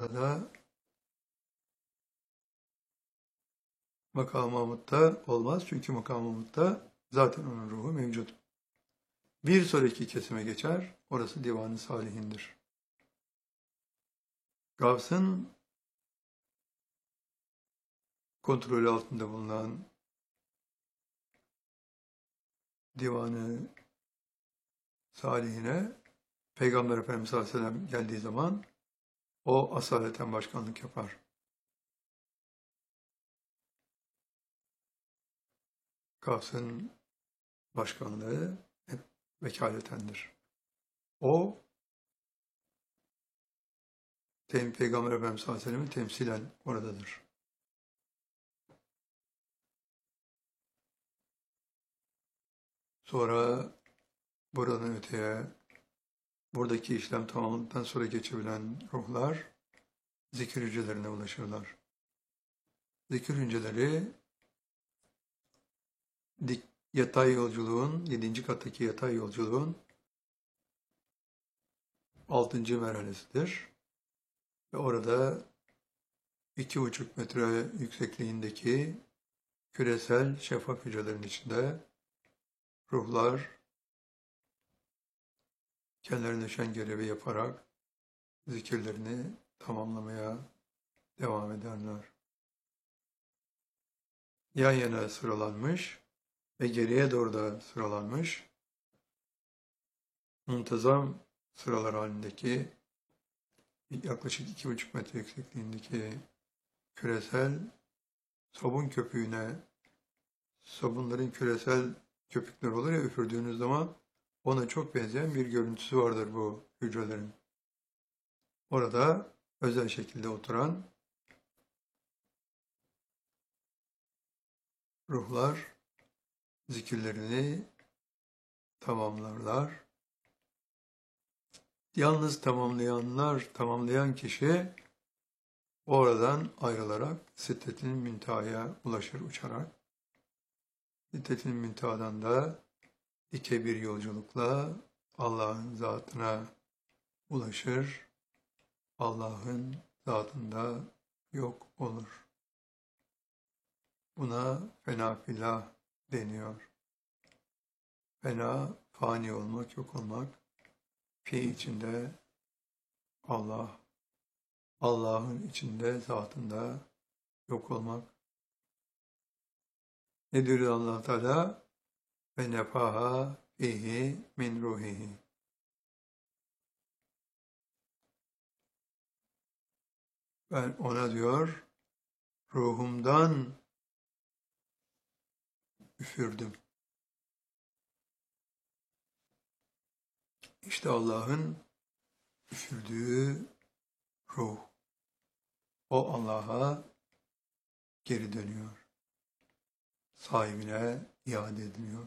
Orada makam-ı Mahmud'da olmaz. Çünkü makam-ı Mahmud'da zaten onun ruhu mevcut. Bir sonraki kesime geçer. Orası Divan-ı Salihin'dir. Gavs'ın kontrolü altında bulunan Divan-ı Salihine Peygamber Efendimiz sallallahu aleyhi ve sellem geldiği zaman o asaleten başkanlık yapar. Gavs'ın başkanlığı hep vekaletendir. O Peygamber Efendimiz sallallahu aleyhi ve sellem'i temsilen oradadır. Sonra buradan öteye buradaki işlem tamamlandıktan sonra geçebilen ruhlar zikir hücrelerine ulaşırlar. Zikir hücreleri yatay yolculuğun, 7. kattaki yatay yolculuğun 6. merhalesidir. Ve orada 2,5 metre yüksekliğindeki küresel şeffaf hücrelerin içinde ruhlar kendilerine düşen görevi yaparak zikirlerini tamamlamaya devam ederler. Yan yana sıralanmış ve geriye doğru da sıralanmış muntazam sıralar halindeki yaklaşık 2,5 metre yüksekliğindeki küresel sabun köpüğüne, sabunların küresel köpükler olur ya, üfürdüğünüz zaman ona çok benzeyen bir görüntüsü vardır bu hücrelerin. Orada özel şekilde oturan ruhlar zikirlerini tamamlarlar. Yalnız tamamlayan kişi oradan ayrılarak Sidret-i Münteha'ya ulaşır uçarak. Sidret-i Münteha'dan da dike bir yolculukla Allah'ın zatına ulaşır. Allah'ın zatında yok olur. Buna fena-fillah deniyor. Fena, fani olmak, yok olmak. Fi içinde Allah, Allah'ın içinde, zatında yok olmak. Ne diyor Allah Teala? Ve nefaha fihi min ruhihi. Ben ona diyor, ruhumdan üfürdüm. İşte Allah'ın üfürdüğü ruh. O Allah'a geri dönüyor. Sahibine iade ediliyor.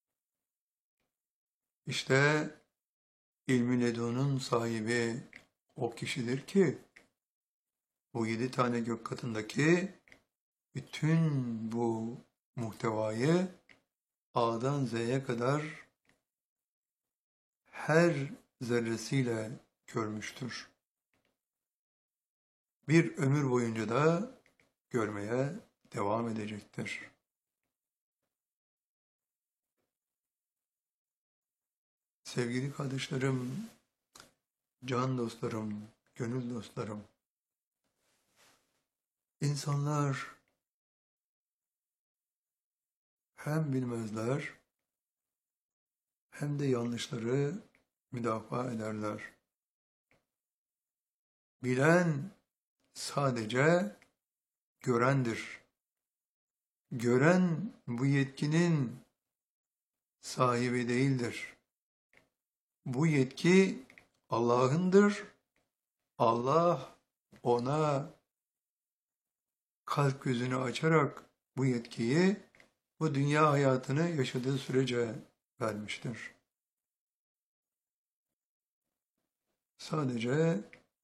İşte ilmi ledunun sahibi o kişidir ki bu 7 tane gök katındaki bütün bu muhtevayı A'dan Z'ye kadar her zerresiyle görmüştür. Bir ömür boyunca da görmeye devam edecektir. Sevgili kardeşlerim, can dostlarım, gönül dostlarım, insanlar hem bilmezler hem de yanlışları müdafaa ederler. Bilen sadece görendir. Gören bu yetkinin sahibi değildir. Bu yetki Allah'ındır. Allah ona kalp gözünü açarak bu yetkiyi bu dünya hayatını yaşadığı sürece vermiştir. Sadece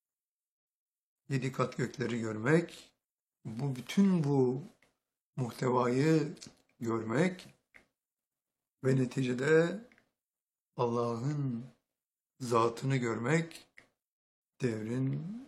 7 kat gökleri görmek, bütün bu muhtevayı görmek ve neticede Allah'ın zatını görmek devrin